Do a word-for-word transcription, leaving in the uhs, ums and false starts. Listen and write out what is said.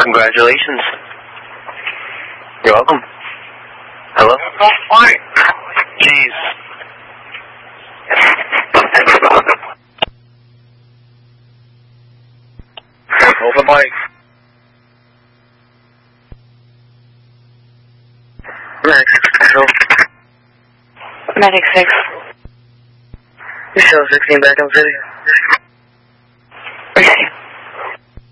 Congratulations. You're welcome. Hello? Jeez. Open mic. Medic six control. Medic six. Michelle sixteen back on city. Receive.